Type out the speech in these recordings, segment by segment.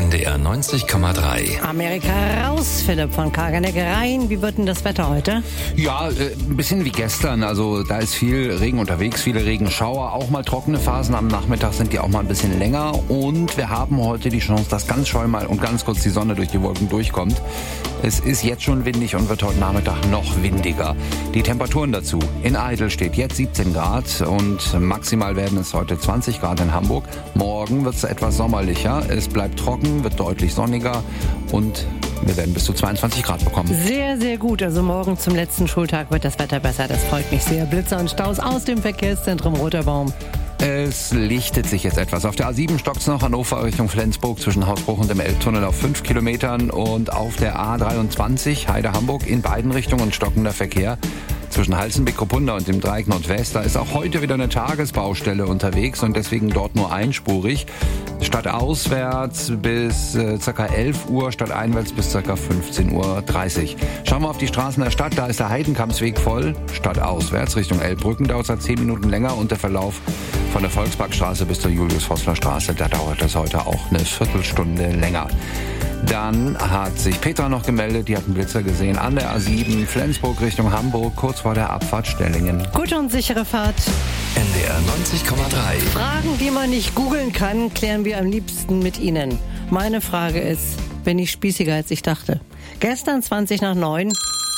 NDR 90,3. Amerika raus, Philipp von Kagerneck rein. Wie wird denn das Wetter heute? Ja, ein bisschen wie gestern. Also da ist viel Regen unterwegs, viele Regenschauer, auch mal trockene Phasen. Am Nachmittag sind die auch mal ein bisschen länger. Und wir haben heute die Chance, dass ganz scheu mal und ganz kurz die Sonne durch die Wolken durchkommt. Es ist jetzt schon windig und wird heute Nachmittag noch windiger. Die Temperaturen dazu. In Eidel steht jetzt 17 Grad und maximal werden es heute 20 Grad in Hamburg. Morgen wird es etwas sommerlicher. Es bleibt trocken, wird deutlich sonniger und wir werden bis zu 22 Grad bekommen. Sehr, sehr gut. Also morgen zum letzten Schultag wird das Wetter besser. Das freut mich sehr. Blitzer und Staus aus dem Verkehrszentrum Roter Baum. Es lichtet sich jetzt etwas. Auf der A7 stockt's noch Hannover Richtung Flensburg zwischen Hausbruch und dem Elbtunnel auf 5 Kilometern und auf der A23 Heide-Hamburg in beiden Richtungen stockender Verkehr. Zwischen Halstenbeck-Kopunda und dem Dreieck Nordwest, da ist auch heute wieder eine Tagesbaustelle unterwegs und deswegen dort nur einspurig. Stadtauswärts bis ca. 11 Uhr, stadteinwärts bis ca. 15:30 Uhr. Schauen wir auf die Straßen der Stadt, da ist der Heidenkampsweg voll. Stadtauswärts Richtung Elbbrücken dauert es 10 Minuten länger und der Verlauf von der Volksparkstraße bis zur Julius-Vossler-Straße, da dauert es heute auch eine Viertelstunde länger. Dann hat sich Petra noch gemeldet, die hat einen Blitzer gesehen an der A7 Flensburg Richtung Hamburg, kurz vor der Abfahrt Stellingen. Gute und sichere Fahrt. NDR 90,3. Fragen, die man nicht googeln kann, klären wir am liebsten mit Ihnen. Meine Frage ist, bin ich spießiger als ich dachte? Gestern 20 nach 9.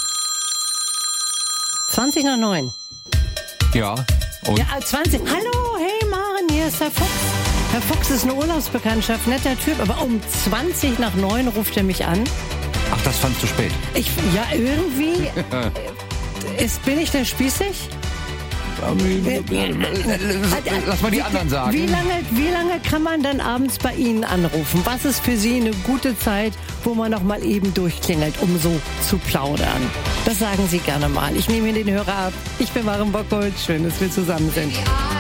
20 nach 9. Ja, und? Ja, 20. Hallo, hey Maren, hier ist Herr Fuchs. Herr Fuchs ist eine Urlaubsbekanntschaft, netter Typ, aber um 20 nach 9 ruft er mich an. Ach, das fandst du spät. Ja, irgendwie. Bin ich denn spießig? Lass mal die anderen sagen. Wie lange kann man dann abends bei Ihnen anrufen? Was ist für Sie eine gute Zeit, wo man noch mal eben durchklingelt, um so zu plaudern? Das sagen Sie gerne mal. Ich nehme Ihnen den Hörer ab. Ich bin Maren Bockholt. Schön, dass wir zusammen sind.